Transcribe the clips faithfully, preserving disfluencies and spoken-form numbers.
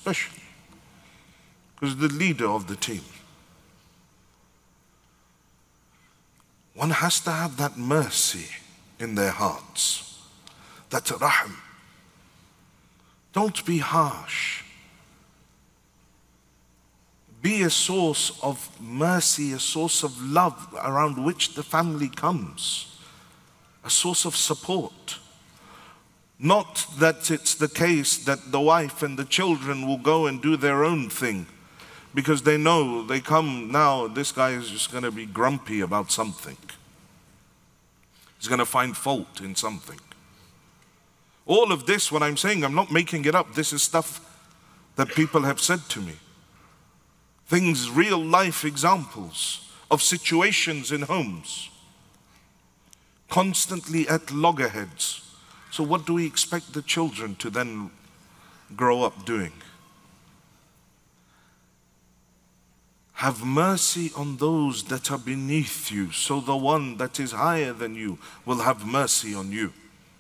especially because the leader of the team. One has to have that mercy in their hearts, that rahm. Don't be harsh. Be a source of mercy, a source of love around which the family comes, a source of support. Not that it's the case that the wife and the children will go and do their own thing because they know they come now, this guy is just going to be grumpy about something. He's going to find fault in something. All of this, what I'm saying, I'm not making it up. This is stuff that people have said to me. Things, real life examples of situations in homes. Constantly at loggerheads. So what do we expect the children to then grow up doing? Have mercy on those that are beneath you, so the one that is higher than you will have mercy on you.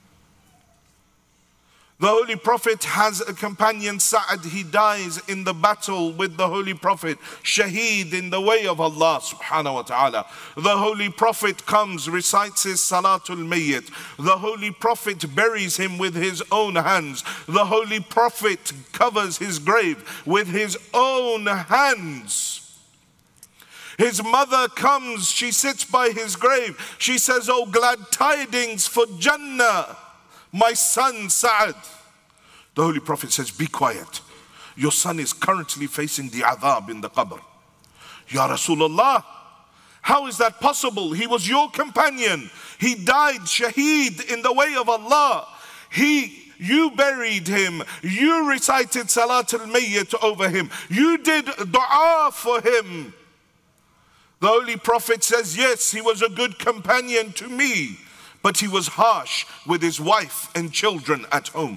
The Holy Prophet has a companion, Sa'ad. He dies in the battle with the Holy Prophet, shaheed in the way of Allah subhanahu wa ta'ala. The Holy Prophet comes, recites his Salatul Mayyit. The Holy Prophet buries him with his own hands. The Holy Prophet covers his grave with his own hands. His mother comes, she sits by his grave. She says, "Oh, glad tidings for Jannah, my son Sa'ad." The Holy Prophet says, "Be quiet. Your son is currently facing the adhab in the qabr." Ya Rasulullah, how is that possible? He was your companion. He died shaheed in the way of Allah. He, you buried him. You recited Salatul Mayyit over him. You did dua for him. The Holy Prophet says, yes, he was a good companion to me, but he was harsh with his wife and children at home.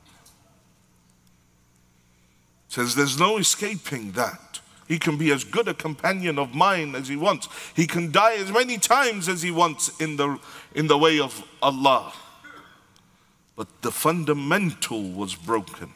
Says there's no escaping that. He can be as good a companion of mine as he wants. He can die as many times as he wants in the, in the way of Allah. But the fundamental was broken.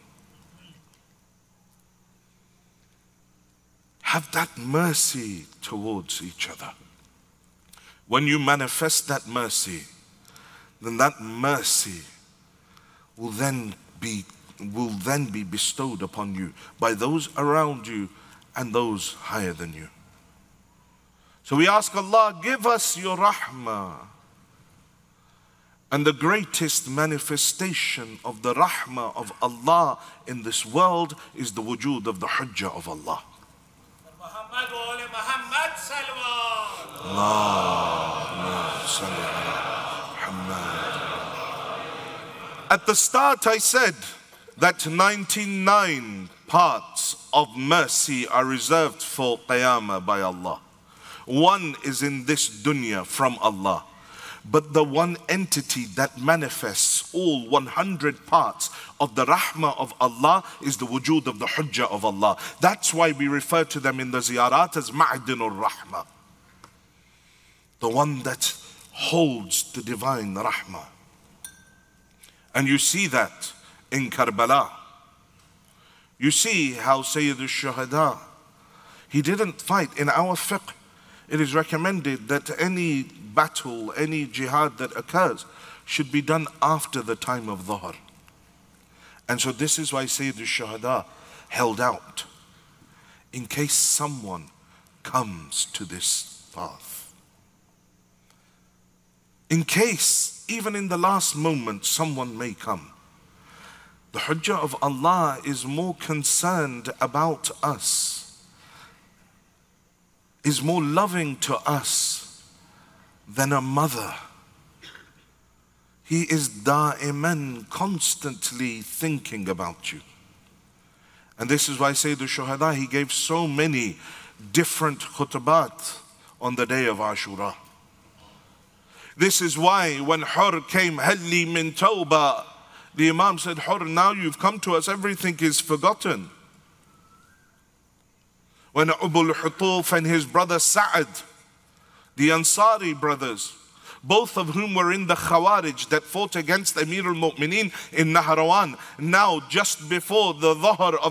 Have that mercy towards each other. When you manifest that mercy, then that mercy will then be will then be bestowed upon you by those around you and those higher than you. So we ask Allah, give us your rahmah. And the greatest manifestation of the rahmah of Allah in this world is the wujud of the hujjah of Allah. At the start I said that ninety-nine parts of mercy are reserved for Qiyamah by Allah. One is in this dunya from Allah. But the one entity that manifests all one hundred parts of the rahmah of Allah is the wujud of the hujjah of Allah. That's why we refer to them in the ziyarat as Ma'dinur Rahmah. The one that holds the divine rahmah. And you see that in Karbala. You see how Sayyid al-Shuhada, he didn't fight. In our fiqh, it is recommended that any battle, any jihad that occurs should be done after the time of Dhuhr. And so this is why Sayyid al-Shuhada held out in case someone comes to this path. In case, even in the last moment, someone may come. The hujjah of Allah is more concerned about us, is more loving to us than a mother. He is da'iman, constantly thinking about you. And this is why Sayyid al-Shuhada, he gave so many different khutbat on the day of Ashura. This is why when Hur came, Halli min tawbah, the Imam said, Hur, now you've come to us, everything is forgotten. When Abu al-Hutuf and his brother Sa'ad, the Ansari brothers, both of whom were in the Khawarij that fought against Amir al-Mu'mineen in Nahrawan, now just before the Dhuhr of